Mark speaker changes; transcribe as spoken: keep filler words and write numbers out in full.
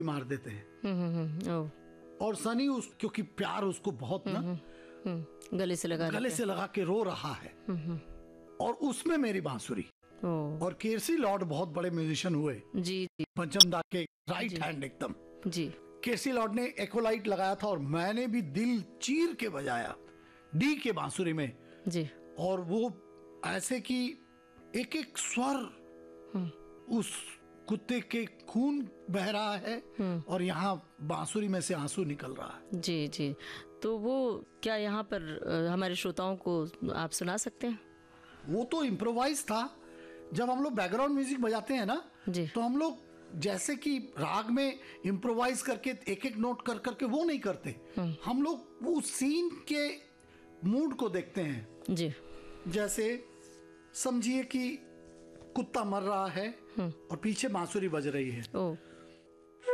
Speaker 1: मार देते हैं।
Speaker 2: हम्म, हम्म, ओह,
Speaker 1: और सनी उस क्योंकि प्यार उसको बहुत ना
Speaker 2: हम्म, गले से लगा
Speaker 1: गले
Speaker 2: लेते
Speaker 1: से लगा के रो रहा है, और उसमें मेरी बांसुरी।
Speaker 2: हैं। ओह,
Speaker 1: और केसी लॉर्ड बहुत बड़े म्यूजिशियन हुए,
Speaker 2: जी जी
Speaker 1: पंचम दा के राइट हैंड एकदम।
Speaker 2: जी।
Speaker 1: केसी लॉर्ड ने एक्वालाइट लगाया था और मैंने भी दिल चीर के बजाया डी के बांसुरी में,
Speaker 2: जी
Speaker 1: और वो ऐसे कि एक एक स्वर उस कुत्ते के खून बह रहा है और यहाँ बांसुरी में से आंसू निकल रहा है।
Speaker 2: जी जी। तो वो क्या यहाँ पर अ, हमारे श्रोताओं को आप सुना सकते हैं?
Speaker 1: वो तो इम्प्रोवाइज था। जब हम लोग बैकग्राउंड म्यूजिक बजाते हैं ना,
Speaker 2: जी।
Speaker 1: तो हम लोग जैसे कि राग में इम्प्रोवाइज करके एक एक नोट कर करके वो नहीं करते। हम लोग वो सीन के मूड को देखते हैं।
Speaker 2: जी
Speaker 1: जैसे समझिए कि कुत्ता मर रहा है और पीछे बांसुरी बज रही है,
Speaker 2: ओह,